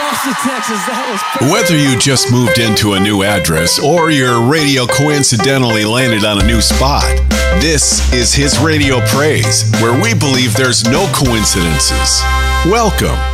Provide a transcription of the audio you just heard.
Austin, Texas. That was perfect. Whether you just moved into a new address or your radio coincidentally landed on a new spot, this is His Radio Praise, where we believe there's no coincidences. Welcome